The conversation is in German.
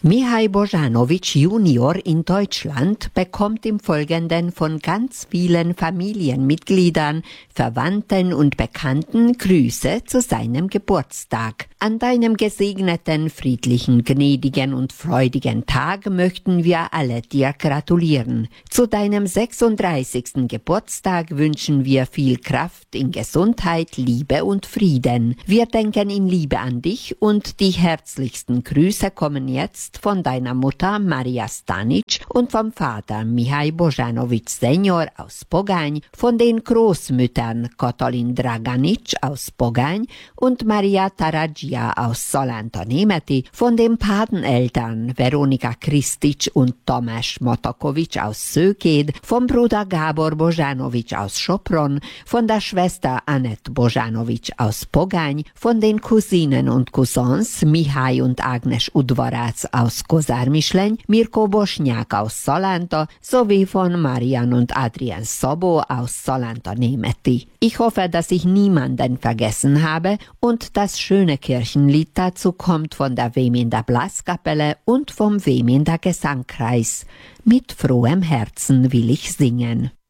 Mihai Bojanovic Junior in Deutschland bekommt im Folgenden von ganz vielen Familienmitgliedern, Verwandten und Bekannten Grüße zu seinem Geburtstag. An deinem gesegneten, friedlichen, gnädigen und freudigen Tag möchten wir alle dir gratulieren. Zu deinem 36. Geburtstag wünschen wir viel Kraft in Gesundheit, Liebe und Frieden. Wir denken in Liebe an dich und die herzlichsten Grüße kommen jetzt von deiner Mutter Maria Stanic und vom Vater Mihai Bojanovic Senior aus Pogaň, von den Großmüttern Katalin Draganic aus Pogaň und Maria Taragia aus Solanto-Nemeti, von den Pateneltern Veronika Kristic und Tomáš Motokovic aus Szőkéd, vom Bruder Gábor Bojanovic aus Sopron, von der Schwester Annette Bojanovic aus Pogaň, von den Cousinen und Cousins Mihai und Agnes Udvarác aus Kozár-Mišleň, Mirko Bosnyák aus Salanta sowie von Marian und Adrian Szabó aus Solanto-Nemeti. Ich hoffe, dass ich niemanden vergessen habe und das schöne Kirchenlied dazu kommt von der Veminder Blaskapelle und vom Veminder Gesangkreis. Mit frohem Herzen will ich singen.